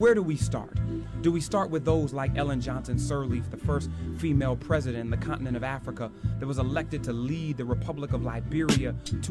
Where do we start? Do we start with those like Ellen Johnson Sirleaf, the first female president in the continent of Africa that was elected to lead the Republic of Liberia to